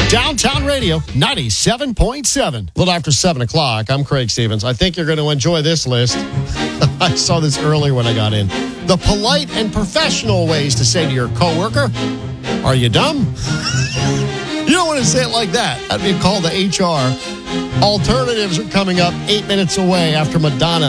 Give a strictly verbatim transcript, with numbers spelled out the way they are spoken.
Downtown Radio, ninety-seven point seven. A little after seven o'clock, I'm Craig Stevens. I think you're going to enjoy this list. I saw this earlier when I got in. The polite and professional ways to say to your coworker, "Are you dumb?" You don't want to say it like that. That'd be called the H R. Alternatives are coming up eight minutes away after Madonna.